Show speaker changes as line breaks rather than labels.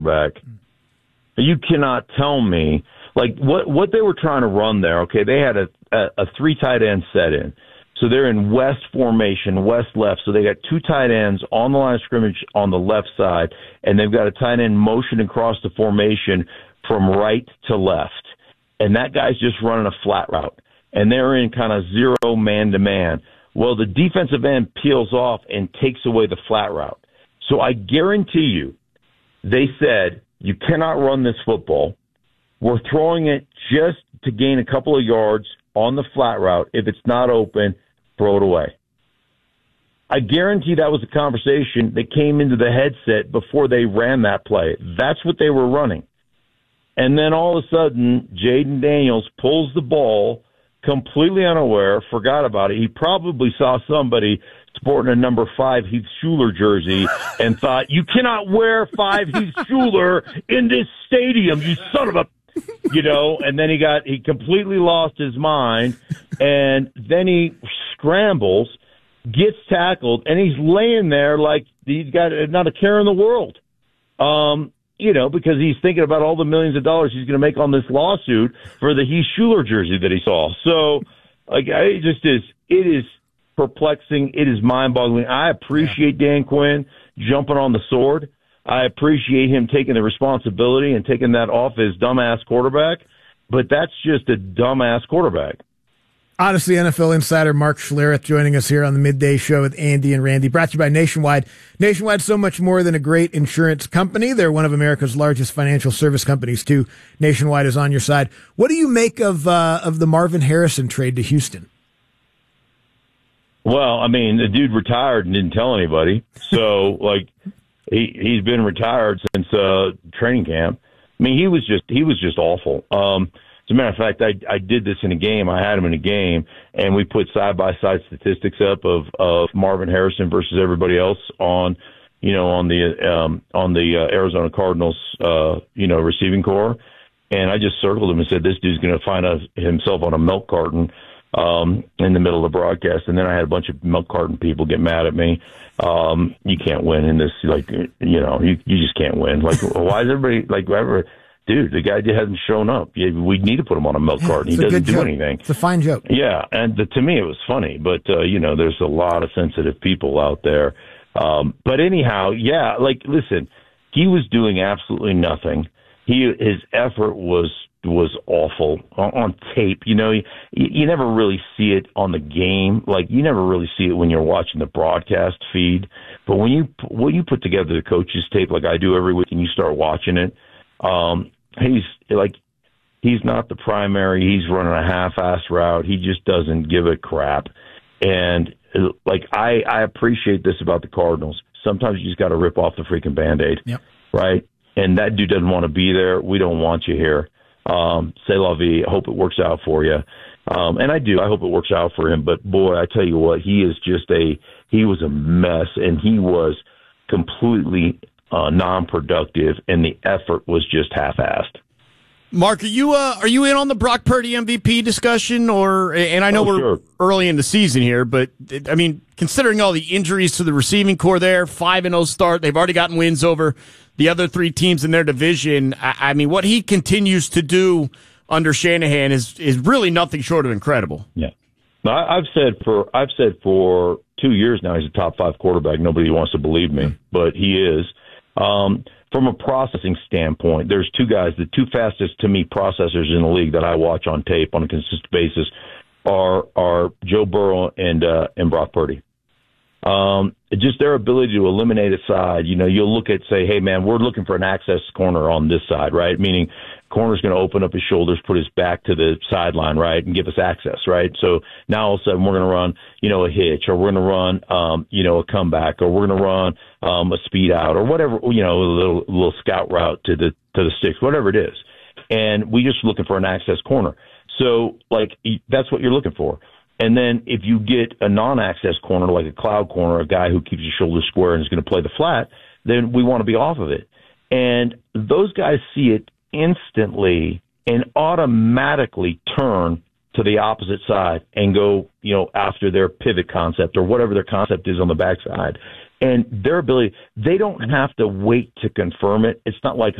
back. You cannot tell me, like, what they were trying to run there. Okay, they had a 3 tight end set in. So they're in West formation, West-left. So they got 2 tight ends on the line of scrimmage on the left side, and they've got a tight end motioning across the formation from right to left. And that guy's just running a flat route. And they're in kind of 0 man-to-man. Well, the defensive end peels off and takes away the flat route. So I guarantee you, they said, you cannot run this football. We're throwing it just to gain a couple of yards on the flat route. If it's not open, throw it away. I guarantee that was a conversation that came into the headset before they ran that play. That's what they were running. And then all of a sudden, Jaden Daniels pulls the ball completely unaware, forgot about it. He probably saw somebody sporting a number 5 Heath Schuler jersey and thought, you cannot wear 5 Heath Schuler in this stadium, you son of a, and then he completely lost his mind, and then he scrambles, gets tackled, and he's laying there like he's got not a care in the world. Because he's thinking about all the millions of dollars he's going to make on this lawsuit for the Heath Schuler jersey that he saw. So, it is perplexing. It is mind-boggling. I appreciate Dan Quinn jumping on the sword. I appreciate him taking the responsibility and taking that off his dumbass quarterback, but that's just a dumbass quarterback.
Odyssey NFL insider Mark Schlereth joining us here on the Midday Show with Andy and Randy, brought to you by Nationwide. Nationwide's so much more than a great insurance company. They're one of America's largest financial service companies, too. Nationwide is on your side. What do you make of the Marvin Harrison trade to Houston?
Well, I mean, the dude retired and didn't tell anybody. So, he's been retired since training camp. I mean, he was just awful. As a matter of fact, I did this in a game. I had him in a game, and we put side-by-side statistics up of Marvin Harrison versus everybody else on the Arizona Cardinals, receiving corps. And I just circled him and said, this dude's going to find himself on a milk carton in the middle of the broadcast. And then I had a bunch of milk carton people get mad at me. You can't win in this, you just can't win. Why is everybody, dude, the guy hasn't shown up. We need to put him on a milk carton. He doesn't do anything.
It's a fine joke.
Yeah, and to me it was funny, but, there's a lot of sensitive people out there. But anyhow, yeah, listen, he was doing absolutely nothing. His effort was awful on tape. You never really see it on the game. You never really see it when you're watching the broadcast feed. But when you put together the coach's tape like I do every week and you start watching it, he's not the primary. He's running a half-ass route. He just doesn't give a crap. And I appreciate this about the Cardinals. Sometimes you just got to rip off the freaking Band-Aid,
yep.
Right? And that dude doesn't want to be there. We don't want you here. C'est la vie. I hope it works out for you. And I do. I hope it works out for him. But boy, I tell you what, he was a mess, and he was completely non-productive, and the effort was just half-assed.
Mark, are you in on the Brock Purdy MVP discussion? And I know we're early in the season here, but I mean, considering all the injuries to the receiving core there, 5-0 start, they've already gotten wins over the other 3 teams in their division. I mean, what he continues to do under Shanahan is really nothing short of incredible.
Yeah, I've said for 2 years now he's a top 5 quarterback. Nobody wants to believe me, but he is. From a processing standpoint, there's 2 guys, the 2 fastest to me processors in the league that I watch on tape on a consistent basis are Joe Burrow and Brock Purdy. Just their ability to eliminate a side. You'll look at, say, hey man, we're looking for an access corner on this side, right? Meaning corner's going to open up his shoulders, put his back to the sideline, right, and give us access, right? So now all of a sudden we're going to run, a hitch, or we're going to run, a comeback, or we're going to run a speed out, or whatever, a little scout route to the sticks, whatever it is. And we just looking for an access corner. So that's what you're looking for. And then if you get a non-access corner, like a cloud corner, a guy who keeps his shoulders square and is going to play the flat, then we want to be off of it. And those guys see it instantly and automatically turn to the opposite side and go, after their pivot concept or whatever their concept is on the backside. and their ability, they don't have to wait to confirm it. It's not like